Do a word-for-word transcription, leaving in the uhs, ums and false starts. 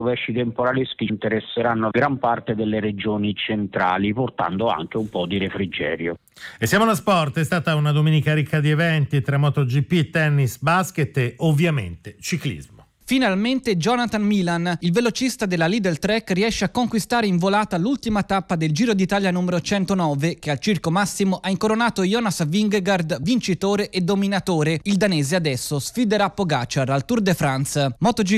rovesci temporaleschi interesseranno gran parte delle regioni centrali, portando anche un po' di refrigerio. E siamo allo sport, è stata una domenica ricca di eventi tra MotoGP, tennis, basket e ovviamente ciclismo. Finalmente Jonathan Milan, il velocista della Lidl Trek, riesce a conquistare in volata l'ultima tappa del Giro d'Italia numero centonove, che al Circo Massimo ha incoronato Jonas Vingegaard vincitore e dominatore. Il danese adesso sfiderà Pogacar al Tour de France. MotoGP